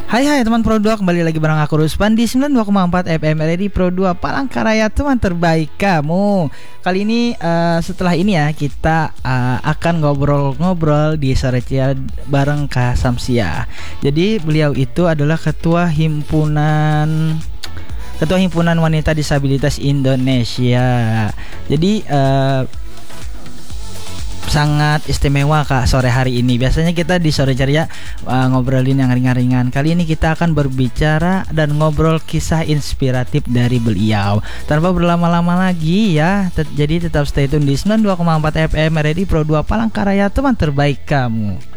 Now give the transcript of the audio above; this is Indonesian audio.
Hai teman Pro 2, kembali lagi bareng aku Ruspan di 92,4 FM RRI Pro 2 Palangkaraya, teman terbaik kamu. Kali ini setelah ini ya kita akan ngobrol-ngobrol di sore ceria bareng Kak Samsia. Jadi beliau itu adalah ketua himpunan Wanita Disabilitas Indonesia. Jadi sangat istimewa Kak sore hari ini. Biasanya kita di sore ceria ngobrolin yang ringan-ringan. Kali ini kita akan berbicara dan ngobrol kisah inspiratif dari beliau. Tanpa berlama-lama lagi ya, jadi tetap stay tune di 92,4 FM RRI Pro 2 Palangkaraya, teman terbaik kamu.